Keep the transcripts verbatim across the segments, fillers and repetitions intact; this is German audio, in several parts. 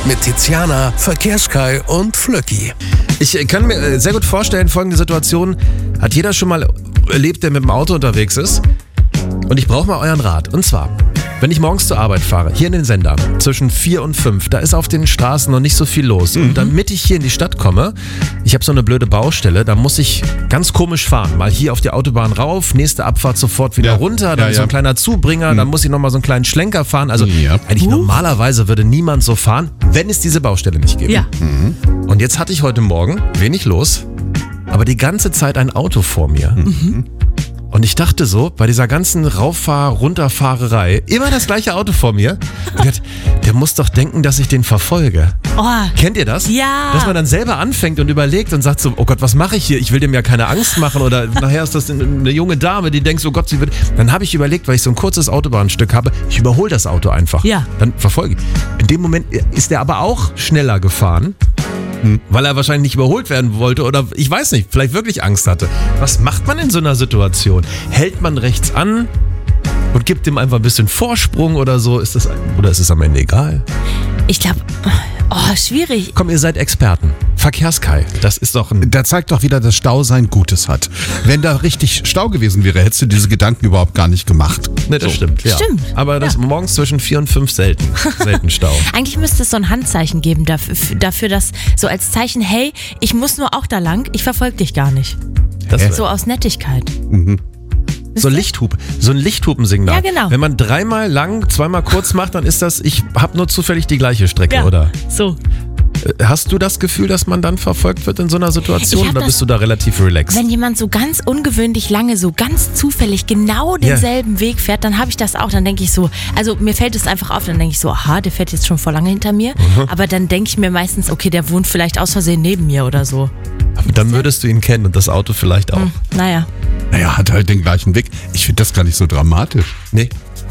Mit Tiziana, Verkehrskai und Flöcki. Ich kann mir sehr gut vorstellen, folgende Situation hat jeder schon mal erlebt, der mit dem Auto unterwegs ist. Und ich brauche mal euren Rat. Und zwar, wenn ich morgens zur Arbeit fahre, hier in den Sender, zwischen vier und fünf, da ist auf den Straßen noch nicht so viel los. Mhm. Und damit ich hier in die Stadt komme, ich habe so eine blöde Baustelle, da muss ich ganz komisch fahren. Mal hier auf die Autobahn rauf, nächste Abfahrt sofort wieder ja. runter, dann ja, so ein ja. kleiner Zubringer, mhm. dann muss ich nochmal so einen kleinen Schlenker fahren. Also ja. eigentlich uh. normalerweise würde niemand so fahren, wenn es diese Baustelle nicht gäbe. Ja. Mhm. Und jetzt hatte ich heute Morgen wenig los, aber die ganze Zeit ein Auto vor mir. Mhm. Und ich dachte so, bei dieser ganzen Rauffahr-Runterfahrerei, immer das gleiche Auto vor mir. Der, der muss doch denken, dass ich den verfolge. Oh. Kennt ihr das? Ja. Dass man dann selber anfängt und überlegt und sagt so, oh Gott, was mache ich hier? Ich will dem ja keine Angst machen. Oder nachher ist das eine junge Dame, die denkt so, Gott, sie wird... Dann habe ich überlegt, weil ich so ein kurzes Autobahnstück habe, ich überhole das Auto einfach. Ja. Dann verfolge ich. In dem Moment ist der aber auch schneller gefahren. Weil er wahrscheinlich nicht überholt werden wollte oder ich weiß nicht, vielleicht wirklich Angst hatte. Was macht man in so einer Situation? Hält man rechts an und gibt dem einfach ein bisschen Vorsprung oder so? Ist das, oder ist es am Ende egal? Ich glaube, oh, schwierig. Komm, ihr seid Experten. Verkehrskai, das ist doch ein... Da zeigt doch wieder, dass Stau sein Gutes hat. Wenn da richtig Stau gewesen wäre, hättest du diese Gedanken überhaupt gar nicht gemacht. Ne, das so. stimmt, ja. Stimmt. Aber das Ja. morgens zwischen vier und fünf selten. Selten Stau. Eigentlich müsste es so ein Handzeichen geben dafür, dafür, dass so als Zeichen, hey, ich muss nur auch da lang, ich verfolge dich gar nicht. Das wär- So aus Nettigkeit. Mhm. So Lichthupe, so ein Lichthupensignal. Ja, genau. Wenn man dreimal lang, zweimal kurz macht, dann ist das, ich habe nur zufällig die gleiche Strecke, oder? so. Hast du das Gefühl, dass man dann verfolgt wird in so einer Situation Ich hab oder das- bist du da relativ relaxed? Wenn jemand so ganz ungewöhnlich lange, so ganz zufällig genau denselben Weg fährt, dann habe ich das auch. Dann denke ich so, also mir fällt es einfach auf, dann denke ich so, aha, der fährt jetzt schon vor lange hinter mir. Mhm. Aber dann denke ich mir meistens, okay, der wohnt vielleicht aus Versehen neben mir oder so. Aber dann würdest du ihn kennen und das Auto vielleicht auch. Hm, naja, Naja, hat halt den gleichen Weg. Ich finde das gar nicht so dramatisch. Nee.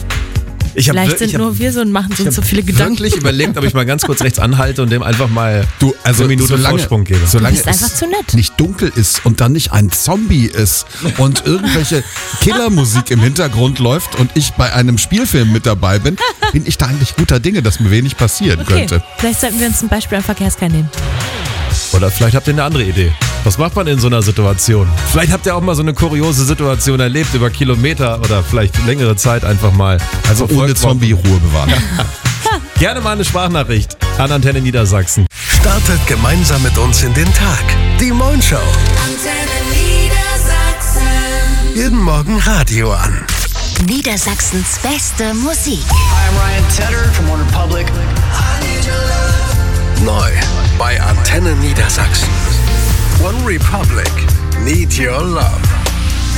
Ich hab vielleicht wir- ich sind hab- nur wir so und machen ich so, hab so viele Gedanken. wirklich überlegt, ob ich mal ganz kurz rechts anhalte und dem einfach mal Du, also eine Minute solange, Vorsprung gebe. solange bist einfach es zu nett. nicht dunkel ist und dann nicht ein Zombie ist und irgendwelche Killermusik im Hintergrund läuft und ich bei einem Spielfilm mit dabei bin, bin ich da eigentlich guter Dinge, dass mir wenig passieren Okay, könnte. vielleicht sollten wir uns ein Beispiel an Verkehrskai nehmen. Oder vielleicht habt ihr eine andere Idee. Was macht man in so einer Situation? Vielleicht habt ihr auch mal so eine kuriose Situation erlebt über Kilometer oder vielleicht längere Zeit einfach mal. Also ohne Verfolgt worden. Zombie Ruhe bewahren. Gerne mal eine Sprachnachricht an Antenne Niedersachsen. Startet gemeinsam mit uns in den Tag. Die Moin Show. Antenne Niedersachsen. Jeden Morgen Radio an. Niedersachsens beste Musik. Hi, I'm Ryan Tedder from One Republic. Neu bei Antenne Niedersachsen. One Republic. Need Your Love.